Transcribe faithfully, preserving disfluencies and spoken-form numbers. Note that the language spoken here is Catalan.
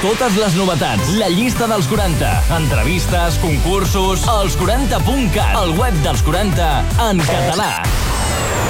totes les novetats, la llista dels quaranta, entrevistes, concursos, els quaranta punt cat, el web dels quaranta en català.